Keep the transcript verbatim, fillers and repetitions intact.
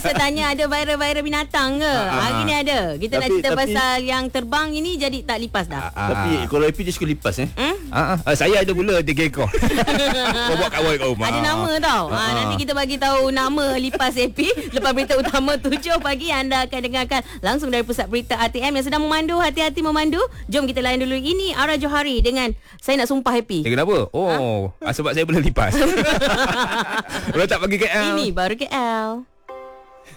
biasa tanya ada viral-viral binatang ke? Hari ni ada. Kita nak Tapi- cerita tapi- pasal yang terbang ini jadi tak lipas dah. Tapi kalau Happy dia suka lipas eh. Hmm? Ah, ah, saya ada pula tiga ekor. Kau buat kawan kat rumah. Ada nama tau. Ha, Ah. nanti kita bagi tahu nama lipas Happy lepas berita utama tujuh pagi. Anda akan dengarkan langsung dari pusat berita R T M yang sedang memandu. Hati-hati memandu. Jom kita layan dulu. Ini Ara Johari dengan Saya Nak Sumpah Happy. Eh, kenapa? Oh, ah, sebab saya boleh lipas. Kalau tak bagi K L. Ini baru K L.